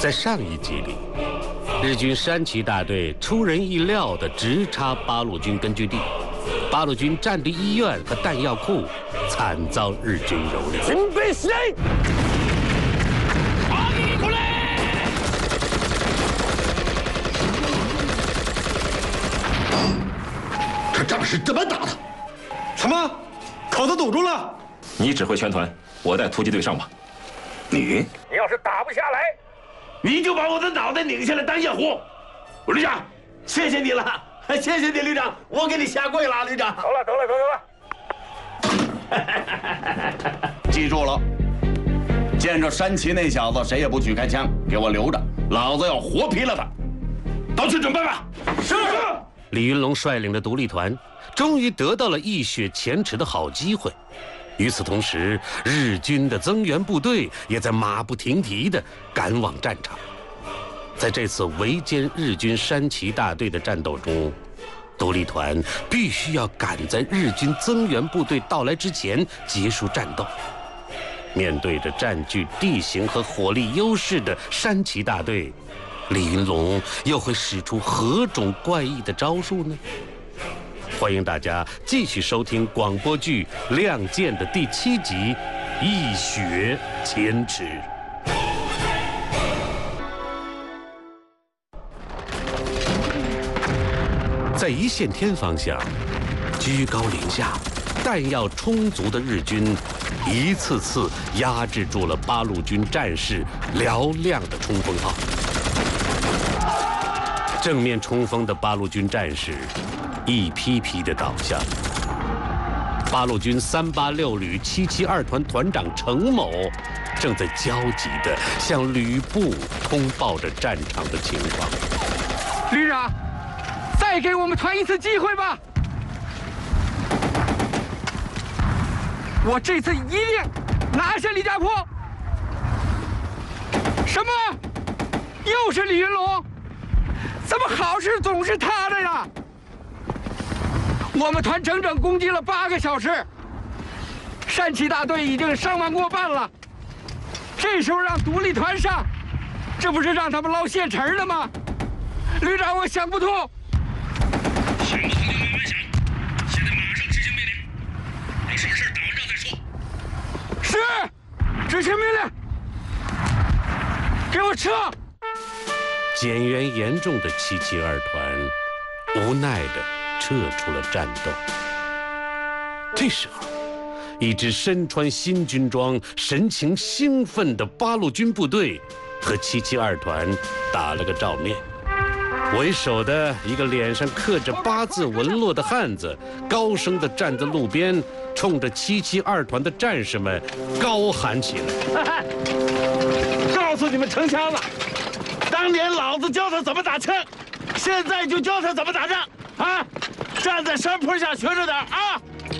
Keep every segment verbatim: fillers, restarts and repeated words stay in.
在上一集里，日军山崎大队出人意料地直插八路军根据地，八路军战地医院和弹药库惨遭日军蹂躏。 准备起来！ 这仗是怎么打的？ 什么？口子堵住了？ 你指挥全团，我带突击队上吧。 你？ 你要是打不下来， 你就把我的脑袋拧下来当夜壶。旅长，谢谢你了，谢谢你，旅长，我给你下跪了，旅长。 得了，得了，得了，得了。 记住了，见着山崎那小子，谁也不许开枪，给我留着，老子要活劈了他。都去准备吧。是。 李云龙率领的独立团终于得到了一雪前耻的好机会。与此同时，日军的增援部队也在马不停蹄地赶往战场。在这次围歼日军山崎大队的战斗中，独立团必须要赶在日军增援部队到来之前结束战斗。面对着占据地形和火力优势的山崎大队，李云龙又会使出何种怪异的招数呢？欢迎大家继续收听广播剧《亮剑》的第七集《一雪前耻》。在一线天方向，居高临下、弹药充足的日军，一次次压制住了八路军战士嘹亮的冲锋号。正面冲锋的八路军战士一批批的倒下。八路军三八六旅七七二团团长程某正在焦急地向旅部通报着战场的情况。 旅长，再给我们团一次机会吧！我这次一定拿下李家坡！什么？又是李云龙？怎么好事总是他的呀？我们团整整攻击了八个小时，山崎大队已经伤亡过半了。这时候让独立团上，这不是让他们捞现成的吗？旅长，我想不通。 想不通就慢慢想，现在马上执行命令，有什么事打完仗再说。 是，执行命令，给我撤！ 减员严重的七七二团无奈地撤出了战斗。这时候，一支身穿新军装、神情兴奋的八路军部队和七七二团打了个照面。为首的一个脸上刻着八字纹络的汉子，高声地站在路边，冲着七七二团的战士们高喊起来：“ 告诉你们城乡了！当年老子教他怎么打枪，现在就教他怎么打仗啊！站在山坡下学着点啊！”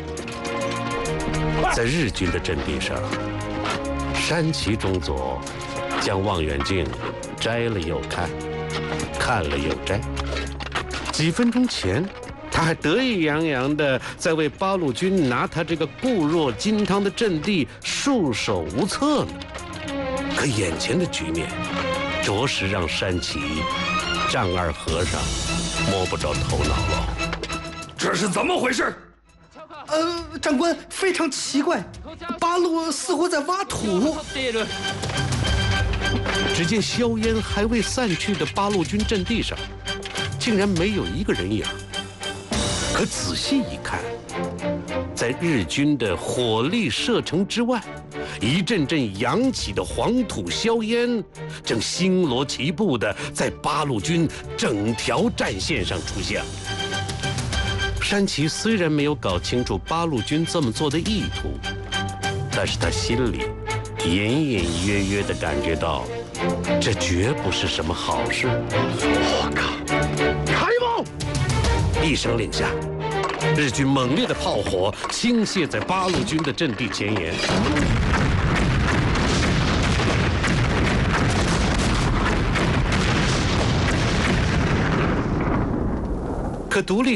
在日军的阵地上，山崎中佐将望远镜摘了又看，看了又摘。几分钟前，他还得意洋洋地在为八路军拿他这个固若金汤的阵地束手无策呢。可眼前的局面，着实让山崎丈二和尚摸不着头脑了。 这是怎么回事？ 呃，长官，非常奇怪，八路似乎在挖土。 只见硝烟还未散去的八路军阵地上，竟然没有一个人影。可仔细一看，在日军的火力射程之外，一阵阵扬起的黄土硝烟，正星罗棋布地在八路军整条战线上出现。山崎虽然没有搞清楚八路军这么做的意图，但是他心里隐隐约约地感觉到，这绝不是什么好事。 我靠！开炮！ 一声令下，日军猛烈的炮火倾泻在八路军的阵地前沿。可独立